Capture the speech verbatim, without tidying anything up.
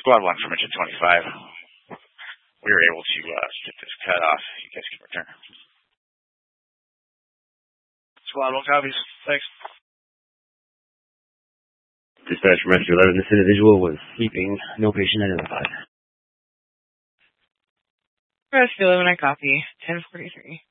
Squad one from engine twenty-five. We were able to uh, get this cut off. You guys can return. Squad one copies. Thanks. Dispatch from Rescue eleven, this individual was sleeping. No patient identified. Rescue eleven, I copy. ten forty-three.